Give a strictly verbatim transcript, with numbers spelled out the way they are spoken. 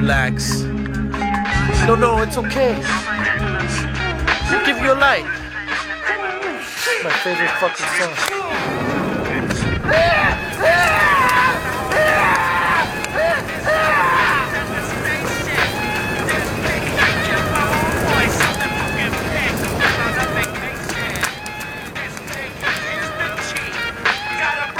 relax. No, no, it's okay. We'll give you a light. My favorite fucking song.